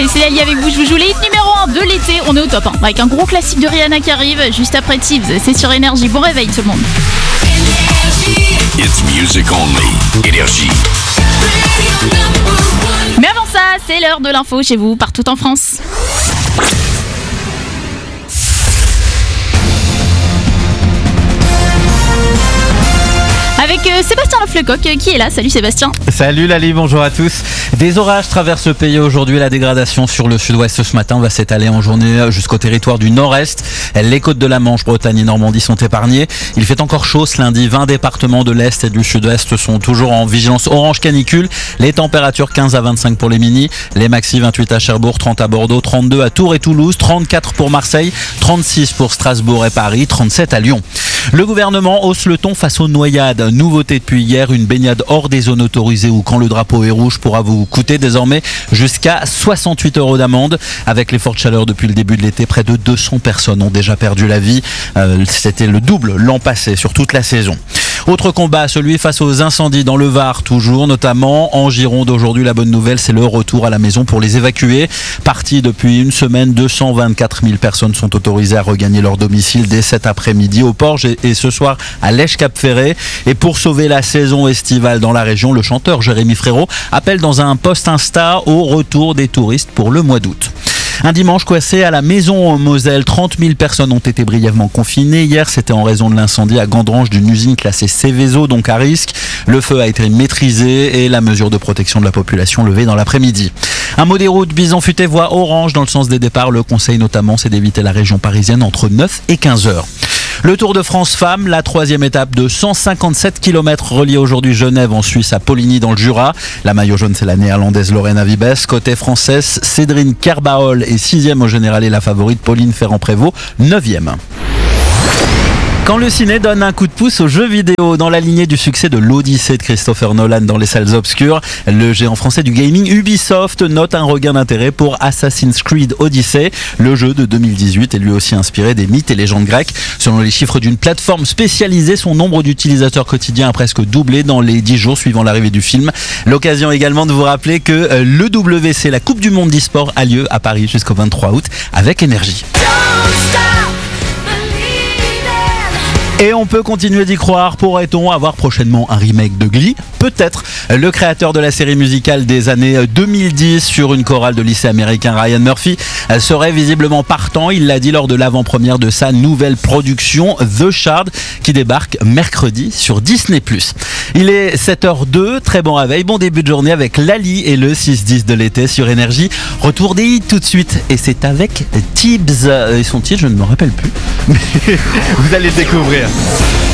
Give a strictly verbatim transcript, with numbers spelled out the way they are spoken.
Et c'est Ali avec vous, je vous joue les hits numéro un de l'été. On est au top, hein, avec un gros classique de Rihanna qui arrive juste après Tibbs. C'est sur Énergie. Bon réveil tout le monde. It's music only. Énergie. Mais avant ça, c'est l'heure de l'info chez vous, partout en France. Avec euh, Sébastien Leflecoq euh, qui est là. Salut Sébastien. Salut Lali, bonjour à tous. Des orages traversent le pays aujourd'hui. La dégradation sur le sud-ouest ce matin va s'étaler en journée jusqu'au territoire du nord-est. Les côtes de la Manche, Bretagne et Normandie sont épargnées. Il fait encore chaud ce lundi. vingt départements de l'est et du sud-est sont toujours en vigilance orange canicule. Les températures quinze à vingt-cinq pour les mini. Les maxi vingt-huit à Cherbourg, trente à Bordeaux, trente-deux à Tours et Toulouse, trente-quatre pour Marseille, trente-six pour Strasbourg et Paris, trente-sept à Lyon. Le gouvernement hausse le ton face aux noyades. Nouveauté depuis hier, une baignade hors des zones autorisées ou quand le drapeau est rouge pourra vous coûter désormais jusqu'à soixante-huit euros d'amende. Avec les fortes chaleurs depuis le début de l'été, près de deux cents personnes ont déjà perdu la vie. Euh, c'était le double l'an passé sur toute la saison. Autre combat, celui face aux incendies dans le Var, toujours, notamment en Gironde. Aujourd'hui, la bonne nouvelle, c'est le retour à la maison pour les évacués. Partis depuis une semaine, deux cent vingt-quatre mille personnes sont autorisées à regagner leur domicile dès cet après-midi au Porge et, et ce soir à Lèche-Cap-Ferré. Et pour sauver la saison estivale dans la région, le chanteur Jérémy Frérot appelle dans un post Insta au retour des touristes pour le mois d'août. Un dimanche coincé à la maison en Moselle, trente mille personnes ont été brièvement confinées. Hier, c'était en raison de l'incendie à Gandrange d'une usine classée Céveso, donc à risque. Le feu a été maîtrisé et la mesure de protection de la population levée dans l'après-midi. Un mot des routes, Bison-Futé voie orange dans le sens des départs. Le conseil notamment, c'est d'éviter la région parisienne entre neuf et quinze heures. Le Tour de France Femmes, la troisième étape de cent cinquante-sept kilomètres relié aujourd'hui Genève en Suisse à Poligny dans le Jura. La maillot jaune, c'est la néerlandaise Lorena Vibes. Côté française, Cédrine Kerbaol est sixième au général et la favorite Pauline Ferrand-Prévot, neuvième. Quand le ciné donne un coup de pouce aux jeux vidéo dans la lignée du succès de l'Odyssée de Christopher Nolan dans les salles obscures, le géant français du gaming Ubisoft note un regain d'intérêt pour Assassin's Creed Odyssey. Le jeu de deux mille dix-huit est lui aussi inspiré des mythes et légendes grecques. Selon les chiffres d'une plateforme spécialisée, son nombre d'utilisateurs quotidiens a presque doublé dans les dix jours suivant l'arrivée du film. L'occasion également de vous rappeler que le W C, la Coupe du Monde d'e-sport, a lieu à Paris jusqu'au vingt-trois août avec Énergie. Et on peut continuer d'y croire. Pourrait-on avoir prochainement un remake de Glee ? Peut-être. Le créateur de la série musicale des années deux mille dix sur une chorale de lycée américain, Ryan Murphy, serait visiblement partant. Il l'a dit lors de l'avant-première de sa nouvelle production The Shard qui débarque mercredi sur Disney plus. Il est sept heures deux, très bon réveil, bon début de journée avec Lali et le six dix de l'été sur Énergie. Retour des hits tout de suite et c'est avec Tibbs. Et son titre, je ne me rappelle plus, mais vous allez le découvrir.